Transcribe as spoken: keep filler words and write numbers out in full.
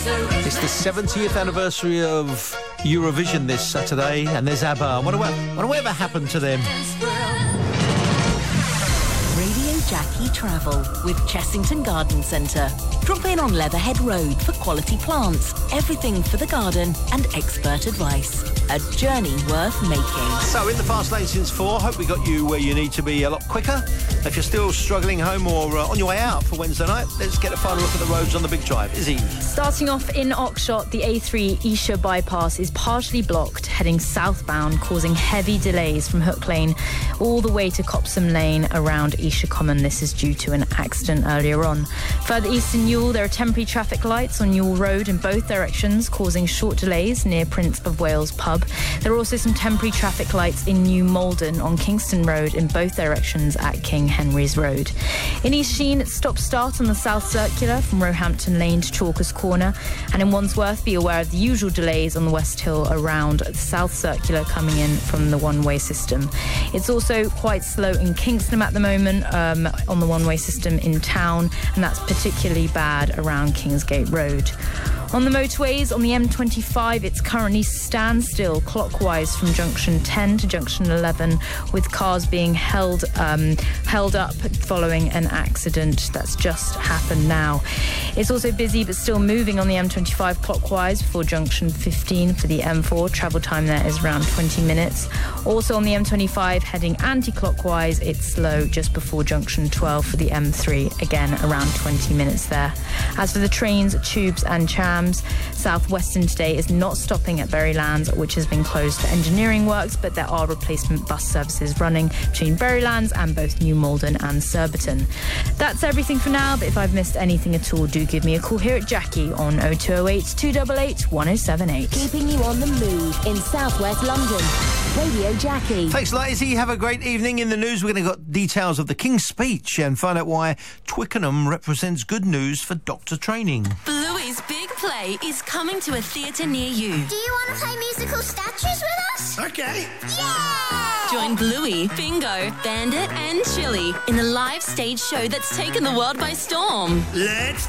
It's the seventieth anniversary of Eurovision this Saturday, and there's ABBA. I wonder, what, wonder whatever happened to them. Radio Jackie Travel with Chessington Garden Centre. Drop in on Leatherhead Road for quality plants, everything for the garden and expert advice. A journey worth making. So in the fast lane since four, hope we got you where you need to be a lot quicker. If you're still struggling home or uh, on your way out for Wednesday night, let's get a final look at the roads on the Big Drive. Izzy. Starting off in Oxshott, the A three Esher bypass is partially blocked, heading southbound, causing heavy delays from Hook Lane all the way to Copsam Lane around Esher Common. This is due to an accident earlier on. Further east in Newell, there are temporary traffic lights on Newell Road in both directions, causing short delays near Prince of Wales Pub. There are also some temporary traffic lights in New Malden on Kingston Road in both directions at King Henry's Road. In East Sheen, it's stop-start on the South Circular from Roehampton Lane to Chalkers Corner. And in Wandsworth, be aware of the usual delays on the West Hill around the South Circular coming in from the one-way system. It's also quite slow in Kingston at the moment um, on the one-way system in town, and that's particularly bad around Kingsgate Road. On the motorways, on the M twenty-five, it's currently standstill clockwise from junction ten to junction eleven, with cars being held um, held up following an accident that's just happened now. It's also busy but still moving on the M twenty-five clockwise before junction fifteen for the M four. Travel time there is around twenty minutes. Also on the M twenty-five, heading anti-clockwise, it's slow just before junction twelve for the M three, again around twenty minutes there. As for the trains, tubes and trams, South Western today is not stopping at Berrylands, which has been closed for engineering works, but there are replacement bus services running between Berrylands and both New Malden and Surbiton. That's everything for now, but if I've missed anything at all, do give me a call here at Jackie on oh two oh eight, two eight eight, one oh seven eight. Keeping you on the move in southwest London. Radio Jackie. Thanks, Lizzie. Have a great evening. In the news, we're going to got details of the King's Speech and find out why Twickenham represents good news for doctor training. Bluey's big play is coming to a theatre near you. Do you want to play musical statues with us? Okay. Yeah! Join Bluey, Bingo, Bandit and Chili in a live stage show that's taken the world by storm. Let's